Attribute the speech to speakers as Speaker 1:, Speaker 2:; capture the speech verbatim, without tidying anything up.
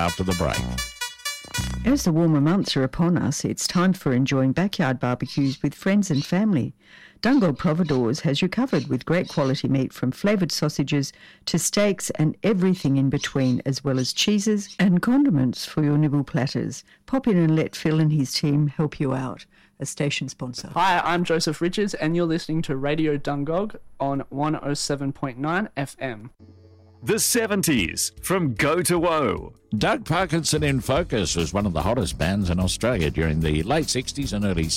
Speaker 1: after the break.
Speaker 2: As the warmer months are upon us, it's time for enjoying backyard barbecues with friends and family. Dungog Providores has you covered with great quality meat from flavoured sausages to steaks and everything in between, as well as cheeses and condiments for your nibble platters. Pop in and let Phil and his team help you out. A station sponsor.
Speaker 3: Hi, I'm Joseph Richards and you're listening to Radio Dungog on one oh seven point nine F M.
Speaker 4: The seventies from Go to Woe.
Speaker 1: Doug Parkinson in Focus was one of the hottest bands in Australia during the late sixties and early